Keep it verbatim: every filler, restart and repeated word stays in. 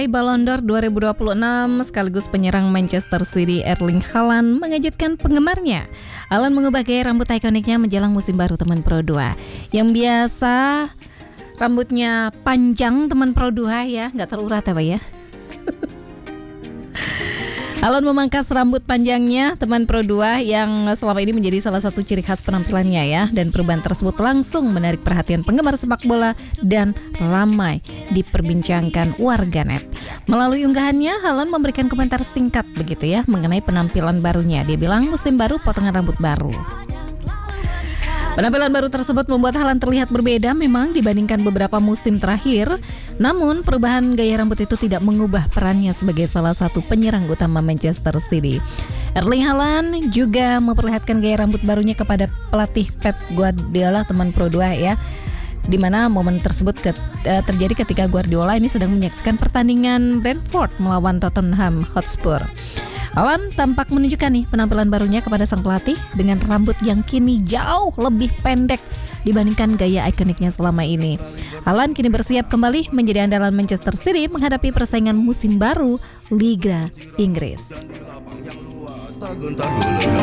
Ballon d'Or dua ribu dua puluh enam sekaligus penyerang Manchester City Erling Haaland mengejutkan penggemarnya. Haaland mengubah gaya rambut ikoniknya menjelang musim baru teman Pro dua. Yang biasa rambutnya panjang teman Pro dua ya, nggak terurat apa ya. Haaland memangkas rambut panjangnya teman Pro dua yang selama ini menjadi salah satu ciri khas penampilannya ya. Dan perubahan tersebut langsung menarik perhatian penggemar sepak bola dan ramai diperbincangkan warganet. Melalui unggahannya, Haaland memberikan komentar singkat begitu ya mengenai penampilan barunya. Dia bilang musim baru, potongan rambut baru. Penampilan baru tersebut membuat Haaland terlihat berbeda memang dibandingkan beberapa musim terakhir. Namun perubahan gaya rambut itu tidak mengubah perannya sebagai salah satu penyerang utama Manchester City. Erling Haaland juga memperlihatkan gaya rambut barunya kepada pelatih Pep Guardiola teman Pro dua ya. Di mana momen tersebut ke, uh, terjadi ketika Guardiola ini sedang menyaksikan pertandingan Brentford melawan Tottenham Hotspur. Haaland tampak menunjukkan nih penampilan barunya kepada sang pelatih dengan rambut yang kini jauh lebih pendek dibandingkan gaya ikoniknya selama ini. Haaland kini bersiap kembali menjadi andalan Manchester City menghadapi persaingan musim baru Liga Inggris.